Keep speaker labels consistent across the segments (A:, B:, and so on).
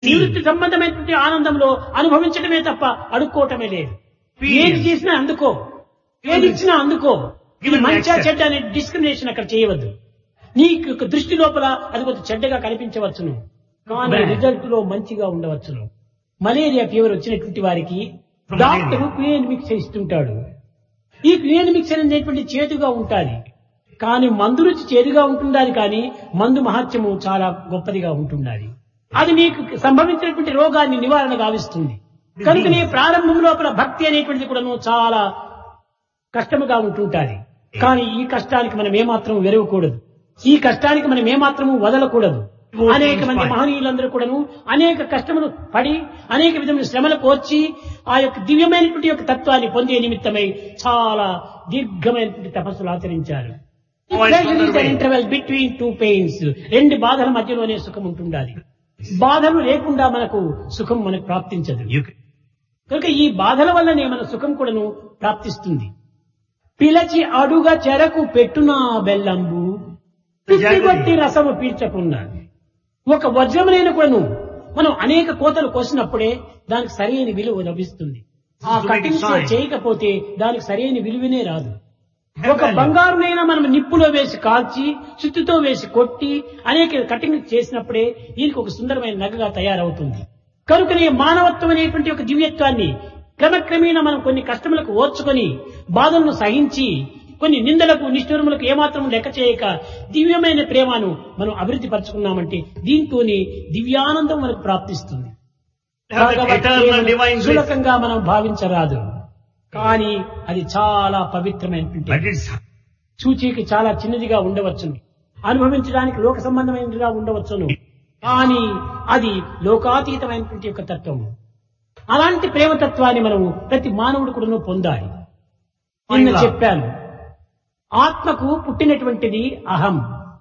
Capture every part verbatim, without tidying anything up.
A: నివృత్తి సంబంధమైనటువంటి ఆనందంలో అనుభవించడమే తప్ప అడుక్కోవటమే లేదు. ఏది చేసినా అందుకో, ఏది ఇచ్చినా అందుకో. ఇది మంచిగా చెడ్డ అనే డిస్క్రిమినేషన్ అక్కడ చేయవద్దు. నీ యొక్క దృష్టి లోపల అది కొంచెం చెడ్డగా కనిపించవచ్చును, కానీ రిజల్ట్ లో మంచిగా ఉండవచ్చును. మలేరియా ఫీవర్ వచ్చినటువంటి వారికి డాక్టర్ క్వినైన్ మిక్స్ ఇస్తుంటాడు. ఈ క్వినైన్ మిక్స్ అనేటువంటి చేదుగా ఉంటుంది, కానీ మందు రుచి చేదుగా ఉంటుండాలి, కానీ మందు మహత్యము చాలా గొప్పదిగా ఉంటుండాలి. అది మీకు సంభవించినటువంటి రోగాన్ని నివారణ గావిస్తుంది. కనుకనే ప్రారంభం లోపల భక్తి అనేటువంటిది కూడా చాలా కష్టముగా ఉంటుంటాది. కానీ ఈ కష్టానికి మనం ఏమాత్రం వెరవకూడదు, ఈ కష్టానికి మనం ఏమాత్రము వదలకూడదు. అనేక మంది మహనీయులందరూ కూడాను అనేక కష్టములు పడి అనేక విధమైన శ్రమలు కోర్చి ఆ యొక్క దివ్యమైనటువంటి యొక్క తత్వాన్ని పొందే నిమిత్తమై చాలా దీర్ఘమైనటువంటి తపస్సులు ఆచరించారు. ఇంటర్వెల్ బిట్వీన్ టూ పెయిన్స్, రెండు బాధల మధ్యలోనే సుఖం ఉంటుండాలి. బాధలు లేకుండా మనకు సుఖం మనకు ప్రాప్తించదు. కనుక ఈ బాధల వల్లనే మన సుఖం కూడాను ప్రాప్తిస్తుంది. పిలచి అడుగ చెరకు పెట్టునా బెల్లంబు, పిచ్చిగొట్టి రసము పీల్చకుండా. ఒక వజ్రములైన కూడాను మనం అనేక కోతలు కోసినప్పుడే దానికి సరైన విలువ లభిస్తుంది. ఆ కటింగ్ చేయకపోతే దానికి సరైన విలువనే రాదు. ఒక బంగారునైనా మనం నిప్పులో వేసి కాల్చి సుత్తితో వేసి కొట్టి అనేక కటింగ్ చేసినప్పుడే దీనికి ఒక సుందరమైన నగగా తయారవుతుంది. కనుకనే మానవత్వం అనేటువంటి ఒక దివ్యత్వాన్ని క్రమక్రమేణా మనం కొన్ని కష్టములకు ఓర్చుకొని బాధలను సహించి కొన్ని నిందలకు నిష్ఠూరములకు ఏమాత్రం లెక్క చేయక దివ్యమైన ప్రేమను మనం అభివృద్ధి పరచుకున్నామంటే దీంతోనే దివ్యానందం మనకు ప్రాప్తిస్తుంది. సులకంగా మనం భావించరాదు, కానీ అది చాలా పవిత్రమైనటువంటి, చూచీకి చాలా చిన్నదిగా ఉండవచ్చును, అనుభవించడానికి లోక సంబంధమైనదిగా ఉండవచ్చును, కానీ అది లోకాతీతమైనటువంటి యొక్క తత్వము. అలాంటి ప్రేమతత్వాన్ని మనము ప్రతి మానవుడు కూడా పొందాలి. నిన్న చెప్పాను, ఆత్మకు పుట్టినటువంటిది అహం,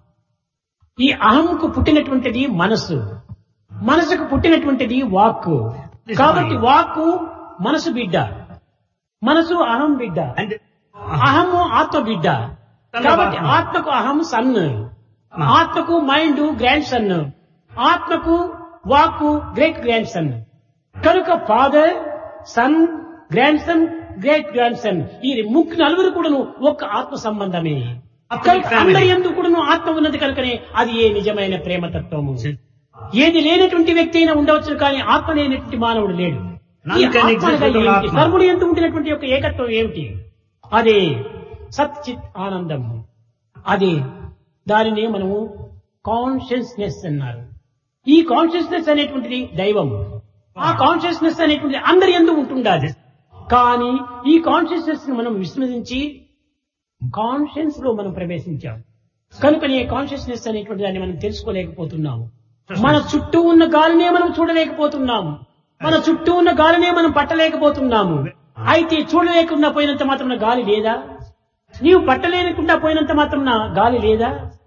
A: ఈ అహంకు పుట్టినటువంటిది మనసు, మనసుకు పుట్టినటువంటిది వాక్కు. కాబట్టి వాక్కు మనసు బిడ్డ, మనసు అహం బిడ్డ, అహము ఆత్మ బిడ్డ. కాబట్టి ఆత్మకు అహం సన్, ఆత్మకు మైండ్ గ్రాండ్ సన్, ఆత్మకు వాక్కు గ్రేట్ గ్రాండ్ సన్. కనుక father, sun, grand son, great grand son, ఈ ముగ్గురు నలుగురు కూడాను ఒక్క ఆత్మ సంబంధమే. అందరి ఎందుకు కూడాను ఆత్మ ఉన్నది కనుకనే అది ఏ నిజమైన ప్రేమతత్వము. ఏది లేనటువంటి వ్యక్తి అయినా ఉండవచ్చు, కానీ ఆత్మ లేనటువంటి మానవుడు లేడు. సర్వుడు ఎందుకు ఉంటున్నటువంటి యొక్క ఏకత్వం ఏమిటి? అదే సచ్చిత్ ఆనందము. అదే దానిని మనము కాన్షియస్నెస్ అన్నారు. ఈ కాన్షియస్నెస్ అనేటువంటిది దైవం. ఆ కాన్షియస్నెస్ అనేటువంటిది అందరి యందు ఉంటుండాలి. కానీ ఈ కాన్షియస్నెస్ ను మనం విస్మరించి కాన్షియన్స్ లో మనం ప్రవేశించాం కనుకనే కాన్షియస్నెస్ అనేటువంటి దాన్ని మనం తెలుసుకోలేకపోతున్నాము. మన చుట్టూ ఉన్న గాలినే మనం చూడలేకపోతున్నాము, మన చుట్టూ ఉన్న గాలినే మనం పట్టలేకపోతున్నాము. అయితే చూడలేకుండా పోయినంత మాత్రం గాలి లేదా? నీవు పట్టలేకుండా పోయినంత మాత్రం గాలి లేదా?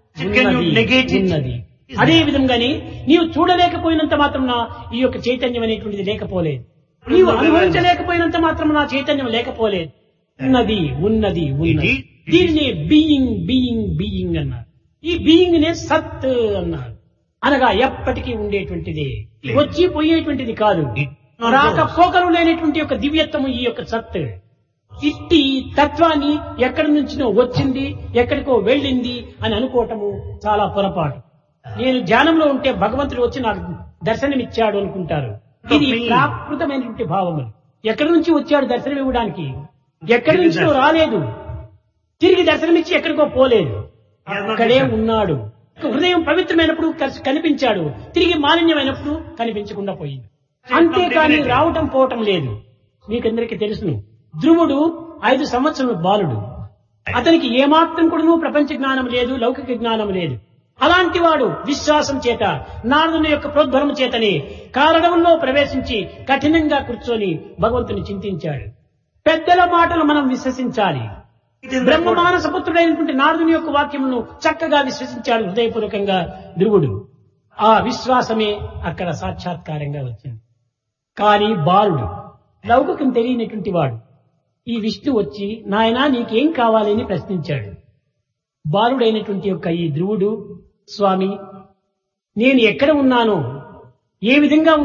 A: ఉన్నది. అదే విధంగానే నీవు చూడలేకపోయినంత మాత్రం ఈ యొక్క చైతన్యం అనేటువంటిది లేకపోలేదు, నీవు అనుభవించలేకపోయినంత మాత్రం నా చైతన్యం లేకపోలేదు. ఉన్నది ఉన్నది ఉన్నది. దీనిని బీయింగ్ బీయింగ్ బీయింగ్ అన్నారు. ఈ బీయింగ్ నే సత్ అన్నారు. అనగా ఎప్పటికీ ఉండేటువంటిది, వచ్చి పోయేటువంటిది కాదు. రాక పోకలు లేనటువంటి యొక్క దివ్యత్వము ఈ యొక్క సత్. ఇట్టి తత్వాన్ని ఎక్కడి నుంచినో వచ్చింది, ఎక్కడికో వెళ్ళింది అని అనుకోవటము చాలా పొరపాటు. నేను ధ్యానంలో ఉంటే భగవంతుడు వచ్చి నాకు దర్శనమిచ్చాడు అనుకుంటారు. ఇది ప్రాకృతమైనటువంటి భావములు. ఎక్కడి నుంచి వచ్చాడు దర్శనం ఇవ్వడానికి? ఎక్కడి నుంచో రాలేదు, తిరిగి దర్శనమిచ్చి ఎక్కడికో పోలేదు, అక్కడే ఉన్నాడు. హృదయం పవిత్రమైనప్పుడు కనిపించాడు, తిరిగి మాలిన్యమైనప్పుడు కనిపించకుండా పోయింది. అంతేకాని రావటం పోవటం లేదు. మీకందరికీ తెలుసును, ధ్రువుడు ఐదు సంవత్సరాల బాలుడు, అతనికి ఏమాత్రం కూడా ప్రపంచ జ్ఞానం లేదు, లౌకిక జ్ఞానం లేదు. అలాంటి వాడు విశ్వాసం చేత నారదుని యొక్క ప్రోద్బలము చేతని కారణంలో ప్రవేశించి కఠినంగా కూర్చొని భగవంతుని చింతించాడు. పెద్దల మాటలు మనం విశ్వసించాలి. బ్రహ్మమానస పుత్రుడైనటువంటి నారదుని యొక్క వాక్యమును చక్కగా విశ్వసించాడు హృదయపూర్వకంగా ధ్రువుడు. ఆ విశ్వాసమే అక్కడ సాక్షాత్కారంగా వచ్చింది. కానీ బాలుడు, లౌకికం తెలియనటువంటి వాడు, ఈ విష్ణు వచ్చి నాయనా నీకేం కావాలని ప్రశ్నించాడు. బాలుడైనటువంటి యొక్క ఈ ధ్రువుడు, స్వామి నేను ఎక్కడ ఉన్నానో, ఏ విధంగా